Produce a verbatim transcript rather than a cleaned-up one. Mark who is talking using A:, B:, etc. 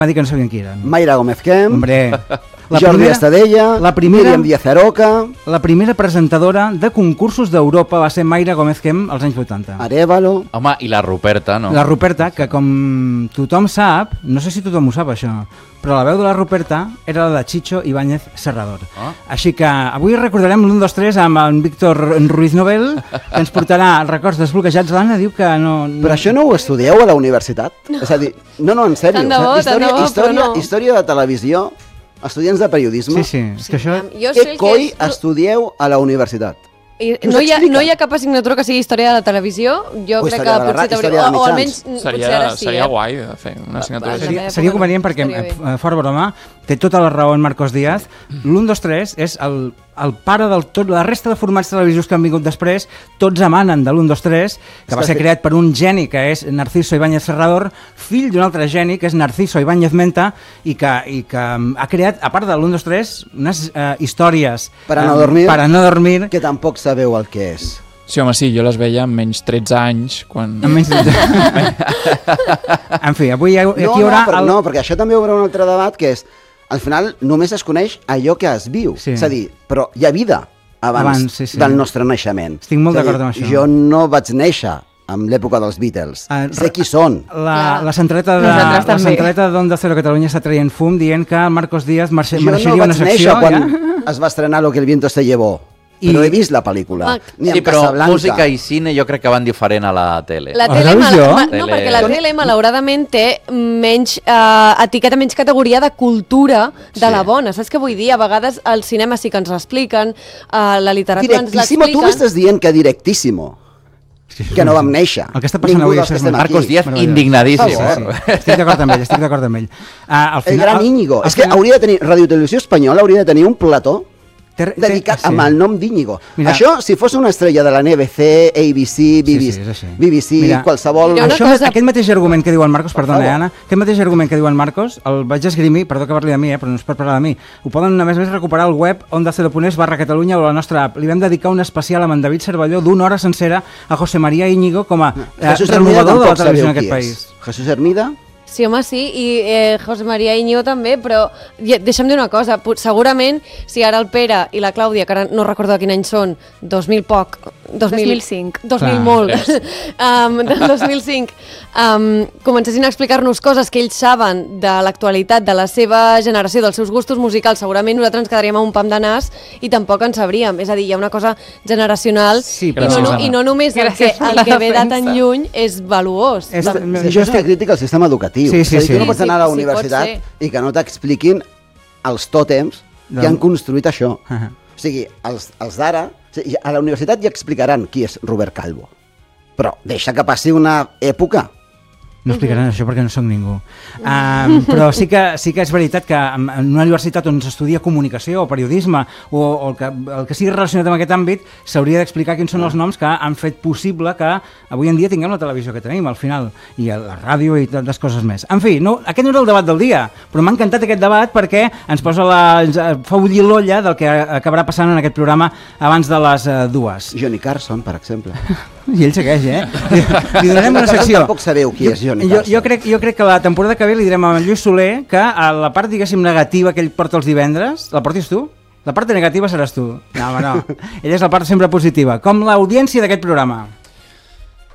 A: Va dir que no sabien qui eren.
B: Mayra Gómez Kemp,
A: Hombre, la
B: Jordi
A: primera,
B: Estadella,
A: la primera,
B: Míriam Díaz Aroca,
A: la primera presentadora de concursos d'Europa va ser Mayra Gómez Kemp als anys vuitanta.
B: Arévalo...
C: Home, i la Ruperta, no?
A: La Ruperta, que com tothom sap, no sé si tothom ho sap això, però la veu de la Ruperta era la de Chicho Ibáñez Serrador.
C: Ah.
A: Així que avui recordarem l'un, dos, tres amb en Víctor Ruiz Nobel, que ens portarà els records desbloquejats. L'Anna diu que no, no...
B: Però això no ho estudieu a la universitat? No. És a dir, no, no, en sèrio.
D: Tant de bo,
B: història,
D: tant de bo,
B: història,
D: però no.
B: història de televisió, estudiants de periodisme.
A: Sí, sí, és que això...
D: Jo
B: Què
D: sé
B: coi
D: que és...
B: estudieu a la universitat?
D: I
B: Us
D: no, hi ha,
B: explica?
D: no hi ha cap assignatura que sigui història de la televisió, jo
B: O
D: crec
B: història
D: que
B: de la ra-
D: potser t'hauria...
B: història de
D: O, o almenys
B: mitjans.
D: potser
E: Seria,
D: ara sí,
E: seria
D: eh?
E: guai de fer una assignatura
D: Va,
E: així.
A: Seria,
D: època
A: seria
D: no.
A: convenient perquè,
D: Estaria bé.
A: eh, fora broma, té tota la raó en Marcos Díaz. L'un, dos, tres és el, el pare del tot, la resta de formats televisius que han vingut després, tots emanen de l'un, dos, tres, que va ser creat per un geni que és Narciso Ibáñez Serrador, fill d'un altre geni que és Narciso Ibáñez Menta, i que, i que ha creat, a part de l'un, dos, tres, unes eh, històries
B: Per a no
A: eh,
B: dormir.
A: per a no dormir,
B: Que tampoc sabeu el que és.
E: Sí, home, sí, jo les veia amb menys tretze anys, quan...
A: amb menys... En fi, avui hi ha, aquí
B: No,
A: hi haurà...
B: no, però,
A: el...
B: no, perquè això també obre un altre debat, que és, al final només es coneix allò que es viu.
A: Sí.
B: És a dir, però hi ha vida abans,
A: Abans, sí, sí.
B: del nostre naixement.
A: Estic molt
B: És a dir,
A: d'acord amb això.
B: Jo no vaig néixer en l'època dels Beatles.
A: Ah,
B: sé qui són.
A: La,
D: Clar.
A: la centraleta de,
D: Nosaltres
A: la
D: també.
A: centraleta d'Onda Cero Catalunya està traient fum dient que el Marcos Díaz merce,
B: Jo no
A: mereixeria una
B: vaig
A: secció.
B: néixer quan
A: Ja?
B: es va estrenar Lo que el viento se llevó.
A: I-
B: Però he vist la pel·lícula.
D: Ah,
B: Ni
C: Sí,
B: en
C: però
B: Casablanca.
C: música i cine jo crec que van diferent a la tele.
D: La
A: A
D: tele,
A: la
D: mal,
A: televisió?
D: ma, no,
C: Tele-
D: perquè la tele malauradament té menys eh, etiqueta, menys categoria de cultura de
C: Sí.
D: la bona. Saps què vull dir? A vegades al cinema sí que ens l'expliquen, eh, la literatura ens
B: Directíssimo, tu
D: l'expliquen.
B: m'estàs dient que directíssimo. Que no vam néixer.
A: El que està passant
B: Ningú
A: avui
B: dels que
A: és
B: estem
C: Marcos
B: aquí.
C: Díaz,
A: Meravellós.
C: indignadíssim.
A: Sí, sí. Estic d'acord amb ell, estic d'acord amb ell. Uh, al
B: El
A: final,
B: gran Íñigo.
A: al
B: És que
A: final-
B: hauria de tenir, Radio Televisió Espanyola hauria de tenir un plató
A: Té- té-
B: dedicat
A: sí.
B: amb el nom d'Íñigo.
A: Mira.
B: Això, si fos una estrella de la N B C, A B C, B B C,
A: Sí, sí, és així.
B: B B C
A: Mira,
B: qualsevol...
D: Mira, una
A: Això,
D: cosa-
A: Aquest mateix argument que diu en Marcos, perdona,
B: favor.
A: eh, Anna, aquest mateix argument que diu en Marcos, el vaig esgrimir, perdó que parli de mi, eh, però no es pot parlar de mi. Ho poden, a més a més, recuperar al web onda cero punt es barra Catalunya o la nostra app. Li vam dedicar un especial amb en David Cervelló d'una hora sencera a José María Íñigo com a eh,
B: Jesús Hermida
A: renovador de la
B: tampoc
A: televisió
B: sabeu
A: en
B: qui
A: aquest
B: és.
A: país.
B: Jesús Hermida?
D: Sí, home, sí, i eh, José María Íñigo també, però ja, deixa'm dir una cosa, pot- segurament si ara el Pere i la Clàudia, que ara no recordo de quin any són, dos mil poc, dos mil
F: cinc.
D: dos mil
A: Clar.
D: molt, um, del dos mil cinc, um, comencessin a explicar-nos coses que ells saben de l'actualitat, de la seva generació, dels seus gustos musicals, segurament nosaltres ens quedaríem a un pam de nas i tampoc en sabríem. És a dir, hi ha una cosa generacional
A: Sí,
D: i,
A: però-
D: no,
A: Gràcies,
D: no,
E: Anna.
D: i no només el que,
F: Gràcies per
D: el
F: la
D: que ve de tan
F: defensa.
D: lluny és valuós.
A: És-
B: No,
A: no,
B: si això és una crítica al sistema educatiu.
A: Sí, sí,
B: És a dir,
A: sí.
B: Tu no pots
D: Sí,
B: anar a la
D: sí, pot
B: universitat
D: ser.
B: i que no t'expliquin els tòtems
A: Del-
B: que han construït això.
A: Uh -huh.
B: O sigui, els, els d'ara, o sigui, a la universitat ja explicaran qui és Robert Calvo. Però deixa que passi una època.
A: No explicaran això perquè no sóc ningú. Um, però sí que, sí que és veritat que en en una universitat on s'estudia comunicació o periodisme o, o el, que, el que sigui relacionat amb aquest àmbit s'hauria d'explicar quins són els noms que han fet possible que avui en dia tinguem la televisió que tenim al final i la ràdio i tantes coses més. En fi, no, aquest no era el debat del dia, però m'ha encantat aquest debat perquè ens posa la, ens fa bullir l'olla del que acabarà passant en aquest programa abans de les uh, dues.
B: Johnny Carson, per exemple.
A: I ell segueix, eh? Li, li donarem una secció.
B: Tampoc sabeu qui és Johnny
A: jo,
B: Carson.
A: jo, crec, jo crec que la temporada que ve li direm a en Lluís Soler que a la part, diguéssim, negativa que ell porta els divendres, la portis tu? La part negativa seràs tu. No, home, no. Ella és la part sempre positiva, com l'audiència d'aquest programa.